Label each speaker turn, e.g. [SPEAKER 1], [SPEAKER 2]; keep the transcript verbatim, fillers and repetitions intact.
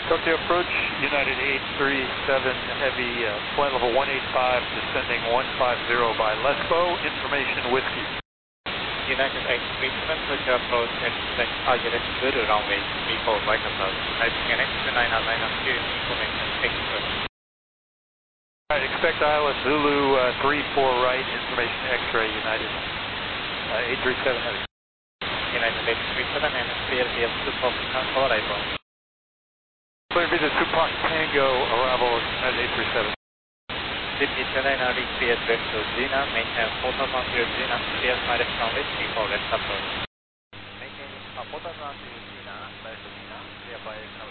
[SPEAKER 1] Tokyo approach, United eight three seven Heavy, uh, flight level one eight five, descending one five zero by Lesbo, information whiskey.
[SPEAKER 2] United eight three seven, Tokyo approach, expect target Zulu runway three four right approach. Typing an extra nine nine nine two, information taking first.
[SPEAKER 1] Alright, expect I L S Zulu uh, three four right, information X-ray, United uh, eight three seven Heavy.
[SPEAKER 2] United eight three seven and clear via Tupac Tango arrival.
[SPEAKER 1] Clear via Tupac Tango arrival, United eight three seven.
[SPEAKER 2] Repeat Chennai clear direct to Gina, maintain four thousand zero Gina, clear my left runway three four left approach. Maintaining four thousand zero Gina, direct to Gina, clear by